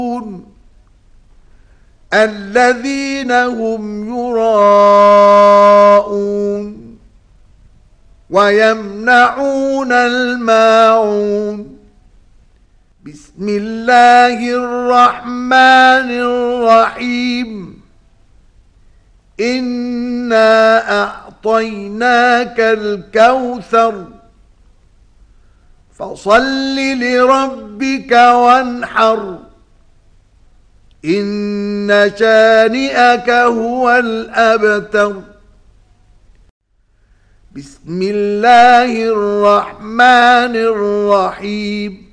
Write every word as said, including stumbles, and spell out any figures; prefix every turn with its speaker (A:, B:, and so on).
A: الذين هم يراءون ويمنعون الماعون. بسم الله الرحمن الرحيم. إنا أعطيناك الكوثر فصل لربك وانحر إن شانئك هو الأبتر. بسم الله الرحمن الرحيم.